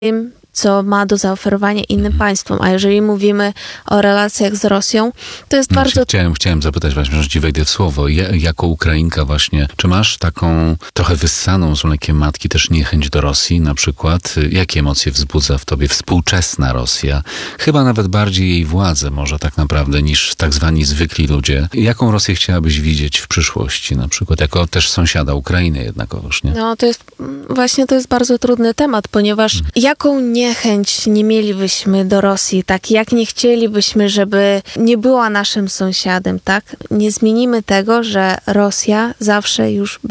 tym, co ma do zaoferowania innym państwom. A jeżeli mówimy o relacjach z Rosją, to jest bardzo... Chciałem zapytać właśnie, że ci wejdę w słowo. Jako Ukrainka właśnie, czy masz taką trochę wyssaną z mlekiem matki też niechęć do Rosji na przykład? Jakie emocje wzbudza w tobie współczesna Rosja? Chyba nawet bardziej jej władze może tak naprawdę niż tak zwani zwykli ludzie. Jaką Rosję chciałabyś widzieć w przyszłości na przykład? Jako też sąsiada Ukrainy jednakowoż, nie? No to jest bardzo trudny temat, ponieważ jaką niechęć nie mielibyśmy do Rosji, tak jak nie chcielibyśmy, żeby nie była naszym sąsiadem, tak? Nie zmienimy tego, że Rosja zawsze już